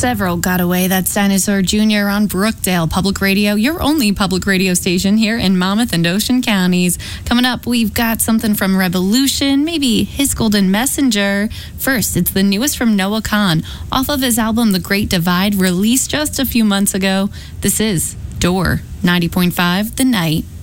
Several got away. That's Dinosaur Jr. on Brookdale Public Radio, your only public radio station here in Monmouth and Ocean counties. Coming up, we've got something from Revolution, maybe His Golden Messenger. First, it's the newest from Noah Kahan, off of his album The Great Divide, released just a few months ago. This is Door 90.5 The Night.